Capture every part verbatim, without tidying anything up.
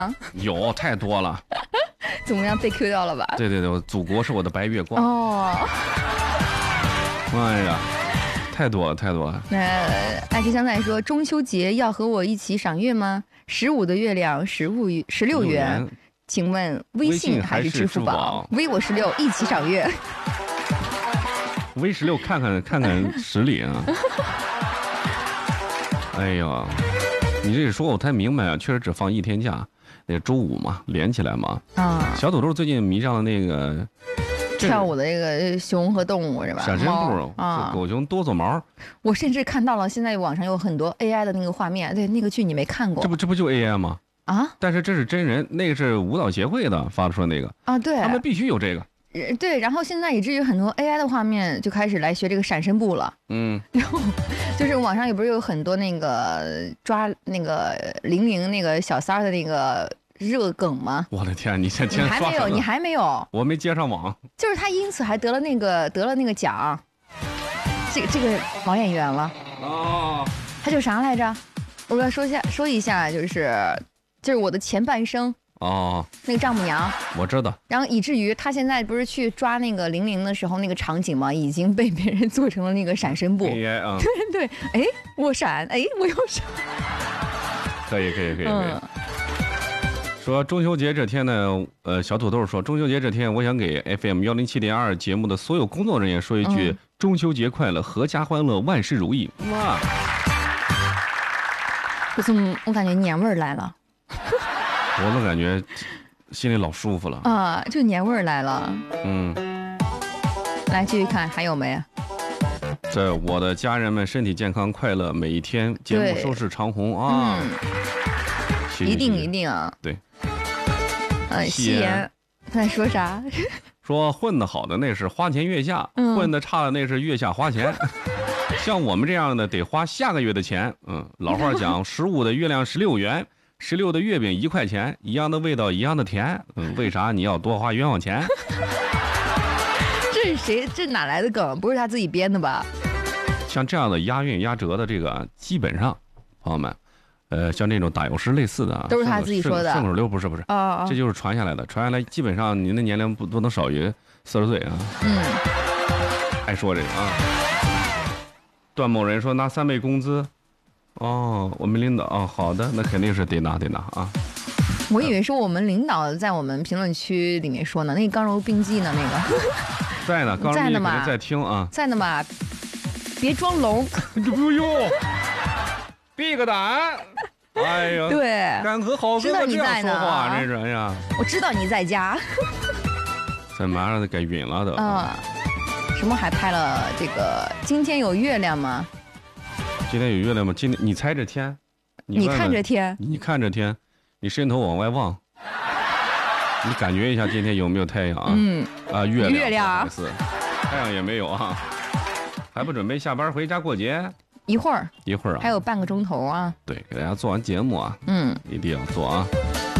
有太多了。 怎么样被 Q 掉了吧？ 对对对，祖国是我的白月光。 哦。 哎呀，太多了太多了。 那爱吃香菜说，中秋节要和我一起赏月吗？十五的月亮，十五十六元。请问微信还是支付宝？微我十六，一起赏月。 微十六，看看看看实力啊！哎呀，你这说我才明白啊，确实只放一天假，那周五嘛，连起来嘛。啊。小土豆最近迷上了那个跳舞的那个熊和动物是吧？ 闪身步啊，狗熊多走毛。 我甚至看到了，现在网上有很多 A I 的那个画面，对，那个剧你没看过？ 这不这不就 A I 吗？ 啊！ 但是这是真人，那个是舞蹈协会的发出那个啊，对， 他们必须有这个。 对，然后现在以至于很多 A I 的画面就开始来学这个闪身步了。嗯，然后就是网上也不是有很多那个抓那个零零那个小三儿的那个热梗吗？ 我的天，你现在你还没有，你还没有， 我没接上网。 就是他因此还得了那个得了那个奖，这这个老演员了。哦，他叫啥来着？我要说一下说一下，就是就是我的前半生。哦，那个丈母娘， 我知道。 然后以至于他现在不是去抓那个玲玲的时候，那个场景嘛，已经被别人做成了那个闪身步。 嗯、 对对，哎，我闪，哎，我又闪。 可以可以可以可以。嗯、说中秋节这天呢，呃，小土豆说，中秋节这天，我想给 F M 幺零七点二节目的所有工作人员说一句：嗯、中秋节快乐，阖家欢乐，万事如意。哇！ 我怎么我感觉年味儿来了？ 我都感觉心里老舒服了啊，就年味儿来了。嗯，来继续看还有没？ 这我的家人们身体健康快乐每一天，节目收视长虹啊！ 嗯、一定一定啊！ 对。 呃，夕颜他在说啥？ 说混得好的那是花前月下，嗯、混得差的那是月下花钱。像我们这样的得花下个月的钱。嗯，老话讲，十五的月亮十六圆。十六的月饼一块钱，一样的味道，一样的甜。嗯，为啥你要多花冤枉钱？ 这是谁？这哪来的梗？不是他自己编的吧？ 像这样的押韵押辙的这个，基本上，朋友们，呃，像这种打油诗类似的， 都是他自己说的。 顺口溜不是不是，哦、这就是传下来的，传下来基本上您的年龄不不能少于四十岁啊。嗯，爱说这个啊。段某人说拿三倍工资。哦，我们领导哦，好的，那肯定是得拿得拿啊。 我以为是我们领导在我们评论区里面说呢，那个刚柔并济呢，那个在呢，刚柔并济肯定在听啊， 在呢嘛，别装聋。 不用，闭个胆。哎呀， 对， 敢和好哥哥这样说话，这是哎呀。 我知道你在家。 在马上该晕了都。 啊、嗯，什么还拍了这个？今天有月亮吗？ 今天有月亮吗？今天你猜着天， 你, 问问你看着天， 你看着天，你伸头往外望，你感觉一下今天有没有太阳啊？嗯啊，月亮， 月亮， 太阳也没有啊，还不准备下班回家过节？ 一会儿， 一会儿啊， 还有半个钟头啊。 对，给大家做完节目啊，嗯，一定要做啊。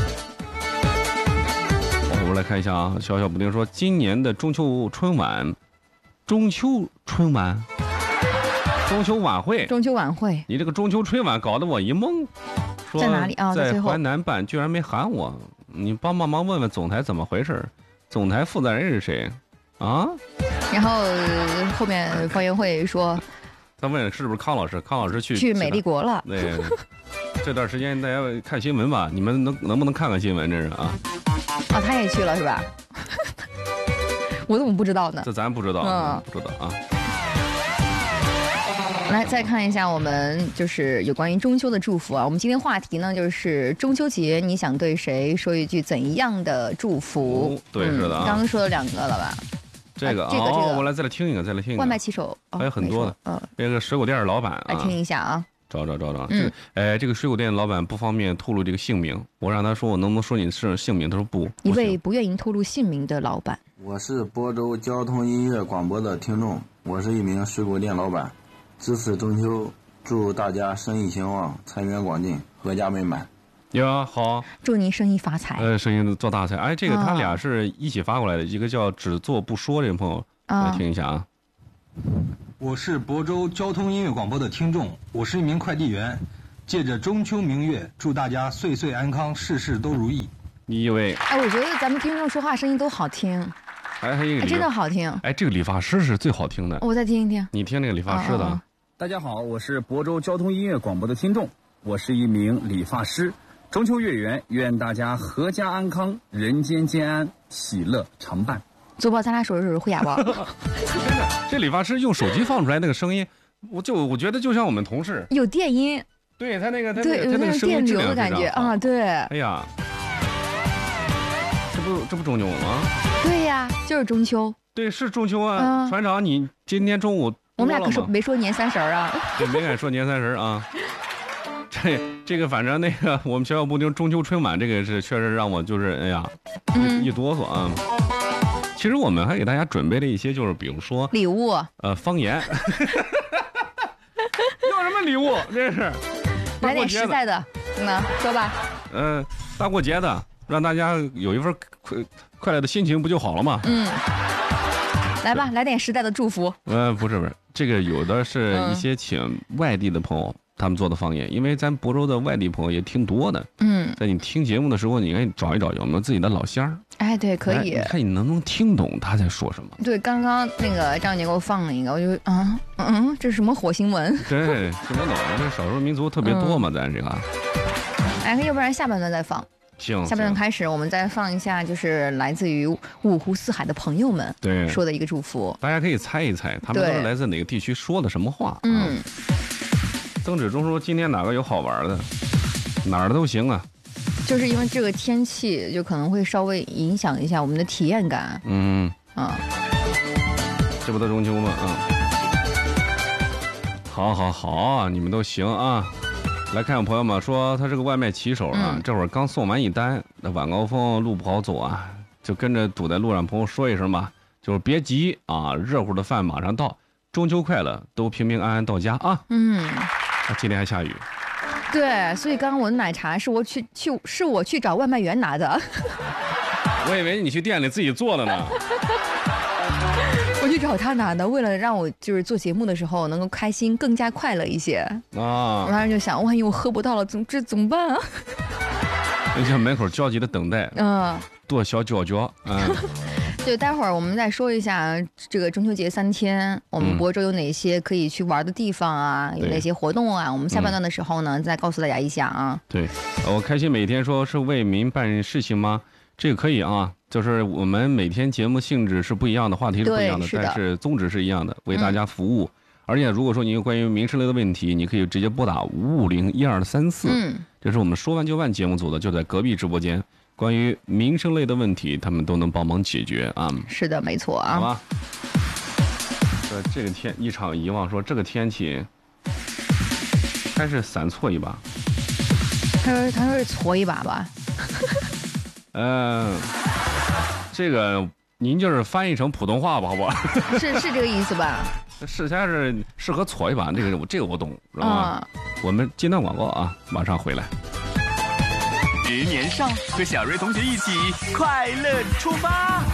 我们来看一下啊，小小补丁说，今年的中秋春晚，中秋春晚。中秋晚会， 中秋晚会， 你这个中秋春晚搞得我一懵。说在哪里啊？ 在淮南办，居然没喊我，你帮帮忙问问总台怎么回事？总台负责人是谁？啊？ 然后后面方圆会说， 他问是不是康老师？康老师去去美丽国了。 对，这段时间大家看新闻吧，你们能能不能看看新闻？这是啊。 啊，他也去了是吧？我怎么不知道呢？ 这咱不知道，嗯，不知道啊。 来再看一下我们就是有关于中秋的祝福啊，我们今天话题呢就是中秋节你想对谁说一句怎样的祝福？ 哦、对，是的、啊嗯， 刚刚说了两个了吧？ 这个、 啊、这个、 哦、 这个， 我来再来听一个，再来听一个。 外卖骑手、哦、 还有很多的，嗯，这个水果店的老板、啊， 来听一下啊。 找找找找，嗯，哎，这个水果店的老板不方便透露这个姓名，我让他说我能不能说你是姓名，他说不。 一位不愿意透露姓名的老板。 我是播州交通音乐广播的听众，我是一名水果店老板，值此中秋。祝大家生意兴旺，财源广进，阖家美满。 呀，好！ 祝您生意发财。 呃，生意做大财。哎，这个他俩是一起发过来的，一个叫只做不说这个朋友，来听一下啊。 我是亳州交通音乐广播的听众，我是一名快递员。 借着中秋明月，祝大家岁岁安康，事事都如意。 你以为？ 哎，我觉得咱们听众说话声音都好听， 哎，还有一个、 哎、真的好听。 哎，这个理发师是最好听的， 我再听一听。 你听那个理发师的。哦哦大家好，我是亳州交通音乐广播的听众，我是一名理发师。中秋月圆，愿大家阖家安康，人间渐安，喜乐常伴。 做包，咱俩手指会哑巴。 真的，这理发师用手机放出来那个声音，我就我觉得就像我们同事， 有电音， 对他那个他对那个他那个声音质量的感觉啊，对。 哎呀，这不这不中秋吗？ 对呀，就是中秋。 对，是中秋啊，嗯、船长，你今天中午我们俩可是没说年三十啊， 对，没敢说年三十啊。这这个反正那个我们学校部定中秋春晚，这个是确实让我就是哎呀一、嗯、一哆嗦啊。其实我们还给大家准备了一些，就是比如说礼物， 呃，方言。要什么礼物？真是来点实在的，嗯，说吧。 呃，大过节的，让大家有一份快快乐的心情，不就好了吗？ 嗯。来吧，来点实在的祝福。 呃，不是不是，这个有的是一些请外地的朋友、嗯、他们做的方言，因为咱亳州的外地朋友也挺多的。嗯，在你听节目的时候，你可以找一找有没有自己的老乡儿。 哎，对，可以。 你看你能不能听懂他在说什么？ 对，刚刚那个张姐给我放了一个，我就啊嗯，这是什么火星文？ 对，听不懂，这少数民族特别多嘛，嗯、咱这个。 哎，要不然下半段再放。 行， 下半段开始，我们再放一下，就是来自于五湖四海的朋友们对说的一个祝福， 大家可以猜一猜，他们都是来自哪个地区说的什么话。嗯，曾志忠说今天哪个有好玩的，哪儿的都行啊。 就是因为这个天气，就可能会稍微影响一下我们的体验感。 嗯啊， 这不都中秋吗？啊，好好好啊，你们都行啊。来看看朋友们说，他是个外卖骑手啊，嗯、这会儿刚送完一单，那晚高峰路不好走啊，就跟着堵在路上朋友说一声吧，就是别急啊，热乎的饭马上到，中秋快乐，都平平安安到家啊。 嗯， 啊，今天还下雨。 对，所以刚刚我的奶茶是我去去是我去找外卖员拿的。 我以为你去店里自己做了呢。 我去找他拿的，为了让我就是做节目的时候能够开心，更加快乐一些啊。我当时就想，万一我喝不到了，怎这怎么办啊？ 就像门口焦急的等待，嗯，多小脚脚，嗯。 对，待会儿我们再说一下这个中秋节三天，我们亳州有哪些可以去玩的地方啊？嗯、有哪些活动啊？我们下半段的时候呢，嗯、再告诉大家一下啊。 对，我开心每天说是为民办事情吗？这个可以啊。就是我们每天节目性质是不一样的，话题是不一样的， 是的但是宗旨是一样的，为大家服务。嗯、而且如果说你有关于民生类的问题，你可以直接拨打五五零一二三四。嗯，这是我们说完就办节目组的，就在隔壁直播间。关于民生类的问题，他们都能帮忙解决啊。 是的，没错啊。 好吧。呃，这个天一场遗忘说这个天气，还是散搓一把。 他说他说是搓一把吧。 嗯。呃这个您就是翻译成普通话吧，好不好？ 是是这个意思吧？ 是，它是适合搓一把，这个这个我懂，知道吗？嗯、我们接段广告啊，马上回来。 十年少和小瑞同学一起快乐出发。